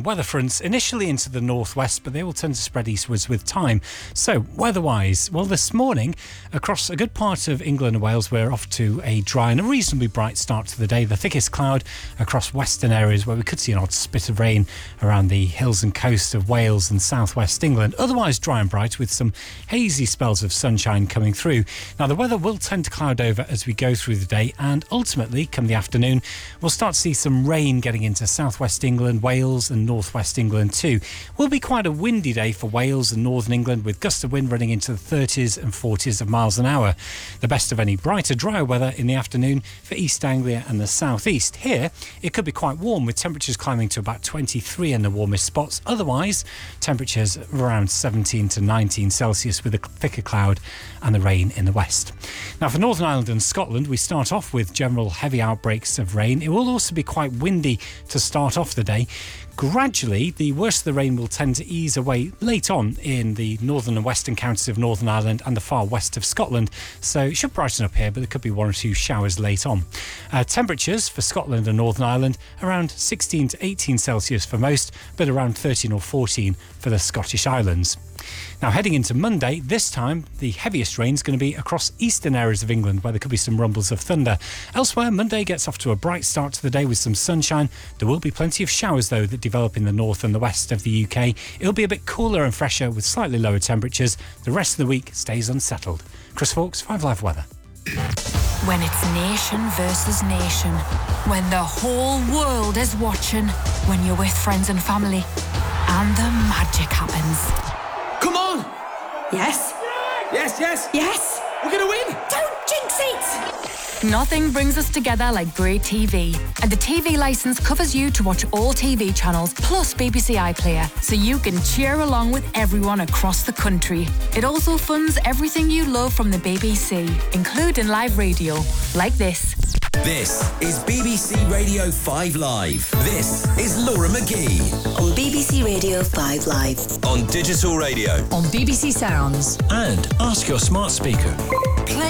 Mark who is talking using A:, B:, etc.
A: weather fronts initially into the northwest, but they will tend to spread eastwards with time. So, weather-wise, well, this morning, across a good part of England and Wales, we're off to a dry and a reasonably bright start to the day. The thickest cloud across western areas where we could see an odd spit of rain around the hills and coast of Wales and southwest England. Otherwise dry and bright with some hazy spells of sunshine coming through. Now, the weather will tend to cloud over as we go through the day, and ultimately, come the afternoon, we'll start to see some rain getting into southwest England, Wales and northwest England too. Will be quite a windy day for Wales and northern England, with gusts of wind running into the 30s and 40s of miles an hour. The best of any brighter, drier weather in the afternoon for East Anglia and the southeast. Here, it could be quite warm, with temperatures climbing to about 23 in the warmest spots. Otherwise, temperatures around 17 to 19 Celsius with a thicker cloud and the rain in the west. Now, for Northern Ireland and Scotland, we start off with general heavy outbreaks of rain. It will also be quite windy to start off the day. Gradually, the worst of the rain will tend to ease away late on in the northern and western counties of Northern Ireland and the far west of Scotland. So it should brighten up here, but there could be one or two showers late on. Temperatures for Scotland and Northern Ireland around 16 to 18 Celsius for most, but around 13 or 14 for the Scottish Islands. Now, heading into Monday, this time the heaviest rain is going to be across eastern areas of England, where there could be some rumbles of thunder. Elsewhere, Monday gets off to a bright start to the day with some sunshine. There will be plenty of showers, though, that develop in the north and the west of the UK. It'll be a bit cooler and fresher with slightly lower temperatures. The rest of the week stays unsettled. Chris Fawkes, 5 Live Weather.
B: When it's nation versus nation, when the whole world is watching, when you're with friends and family, and the magic happens.
C: Come on!
B: Yes?
C: Yes, yes!
B: Yes!
C: We're gonna win!
B: Don't jinx it! Nothing brings us together like Bray TV. And the TV licence covers you to watch all TV channels, plus BBC iPlayer, so you can cheer along with everyone across the country. It also funds everything you love from the BBC, including live radio, like this.
D: This is BBC Radio 5 Live. This is Laura McGee.
E: On BBC Radio 5 Live.
D: On digital radio.
E: On BBC Sounds.
D: And ask your smart speaker.